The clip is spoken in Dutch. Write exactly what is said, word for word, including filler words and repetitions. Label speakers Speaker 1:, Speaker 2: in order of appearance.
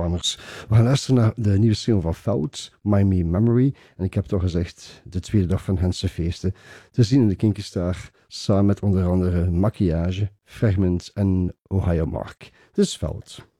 Speaker 1: Warners. We gaan luisteren naar de nieuwe single van Fout, My Me Memory. En ik heb toch gezegd, de tweede dag van Gentse feesten. Te zien in de Kinky Star, samen met onder andere Maquillage, Fragment en Ohio Mark. Dus Fout.